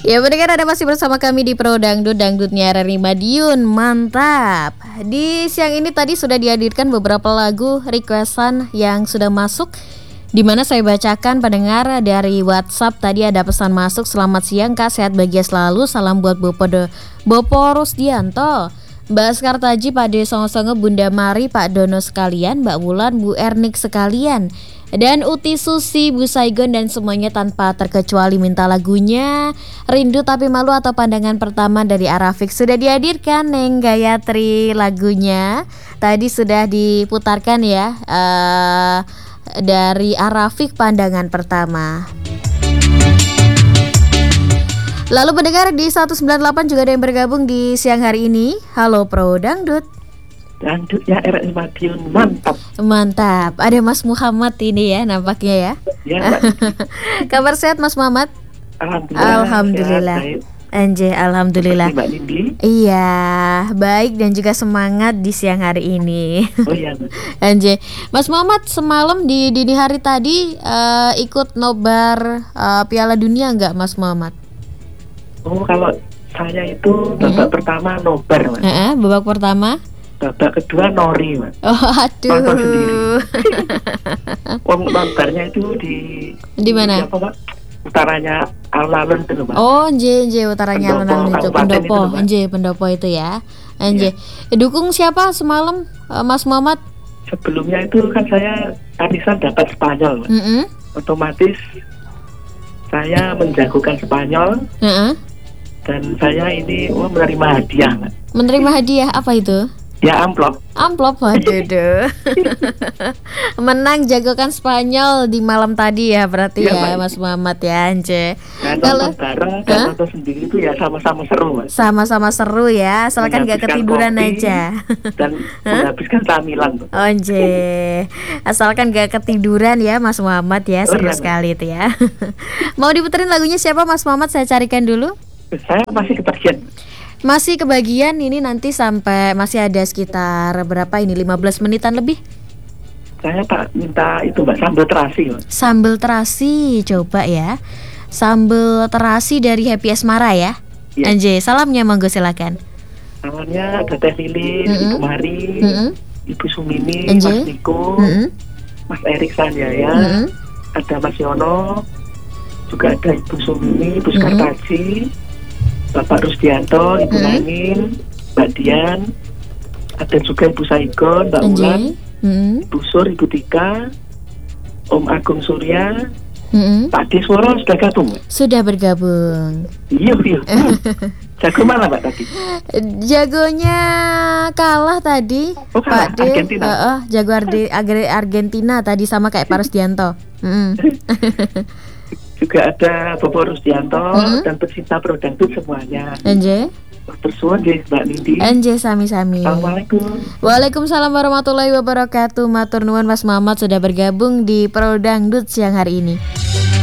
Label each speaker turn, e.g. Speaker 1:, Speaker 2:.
Speaker 1: Ya pendengar, ada masih bersama kami di Pro Dangdut, Dangdutnya RRI Madiun. Mantap. Di siang ini tadi sudah dihadirkan beberapa lagu requestan yang sudah masuk, di mana saya bacakan pendengar dari WhatsApp. Tadi ada pesan masuk: selamat siang Kak, sehat bahagia selalu, salam buat Bopo Rusdianto, Mbak Skartaji, Pak De Songo-songo, Bunda Mari, Pak Dono sekalian, Mbak Wulan, Bu Ernik sekalian, dan Uti Susi, Bu Saigon, dan semuanya tanpa terkecuali minta lagunya Rindu Tapi Malu atau Pandangan Pertama dari Arafik. Sudah dihadirkan Neng Gayatri lagunya. Tadi sudah diputarkan ya, dari Arafik, Pandangan Pertama. Lalu pendengar di 198 juga ada yang bergabung di siang hari ini. Halo Pro Dangdut.
Speaker 2: Dangdutnya RRI Madiun, mantap.
Speaker 1: Mantap. Ada Mas Muhammad ini ya nampaknya ya.
Speaker 2: Ya, Mbak.
Speaker 1: Kabar sehat Mas Muhammad? Alhamdulillah. Anjay, alhamdulillah.
Speaker 2: Mbak Nindi.
Speaker 1: Iya, baik dan juga semangat di siang hari ini.
Speaker 2: Oh iya.
Speaker 1: Anjay, Mas Muhammad semalam di dini hari tadi ikut nobar Piala Dunia nggak Mas Muhammad?
Speaker 2: Oh, kalau saya itu babak pertama nobar, Mas.
Speaker 1: Babak pertama.
Speaker 2: Babak kedua nori, Mas.
Speaker 1: Oh, aduh.
Speaker 2: Nonton sendiri. Nobarnya itu
Speaker 1: di mana?
Speaker 2: Apa, Pak? Utaranya alun-alun itu, Pak.
Speaker 1: Oh, nje utaranya alun-alun itu, Pendopo. Pendopo itu ya. Anjay. Ya. Dukung siapa semalam Mas Muhammad?
Speaker 2: Sebelumnya itu kan saya arisan dapat Spanyol, Mas. Otomatis saya menjagokan Spanyol. Dan saya ini menerima hadiah, Mas. Menerima
Speaker 1: hadiah apa itu?
Speaker 2: Ya, amplop.
Speaker 1: Amplop, waduh. Menang jagokan Spanyol di malam tadi ya berarti ya, Mas Muhammad ya, Ance.
Speaker 2: Nah, nonton bareng dan nonton sendiri itu ya sama-sama seru, Mas.
Speaker 1: Sama-sama seru ya, asalkan gak ketiduran aja.
Speaker 2: Dan menghabiskan camilan.
Speaker 1: Ance, asalkan gak ketiduran ya Mas Muhammad ya, seru sekali itu ya. Mau diputerin lagunya siapa Mas Muhammad? Saya carikan dulu.
Speaker 2: Saya masih kebagian.
Speaker 1: Masih kebagian ini nanti sampai masih ada sekitar berapa ini, 15 menitan lebih.
Speaker 2: Saya tak minta itu Mbak, sambal terasi, Mbak.
Speaker 1: Sambal terasi, coba ya. Sambal terasi dari Happy Asmara ya. Anjay, salamnya monggo silakan.
Speaker 2: Salamnya ada Teh Lilin, Ibu Mari, Ibu Sumini,
Speaker 1: Anjay.
Speaker 2: Mas Niko, Mas Erik Sanjaya, ada Mas Yono, juga ada Ibu Sumini, Ibu Skartaji, Bapak Rusdianto, Ibu Nanin, Mbak Dian, ada juga Ibu Saigon, Mbak Ulan, Ibu Sur, Ibu Tika, Om Agung Surya, Pak Disworo sudah gabung?
Speaker 1: Sudah bergabung.
Speaker 2: Iya. Jago mana Mbak tadi?
Speaker 1: Jagonya kalah tadi,
Speaker 2: oh, kalah.
Speaker 1: Pak D. Jago Argentina tadi sama kayak Pak Rusdianto.
Speaker 2: Juga ada Bopo Rusdianto dan pecinta Pro Dangdut semuanya.
Speaker 1: Anjay.
Speaker 2: Tersuwun deh Mbak Nindi.
Speaker 1: Anjay, sami-sami.
Speaker 2: Assalamualaikum.
Speaker 1: Waalaikumsalam warahmatullahi wabarakatuh. Matur nuwun Mas Muhammad sudah bergabung di Pro Dangdut siang hari ini.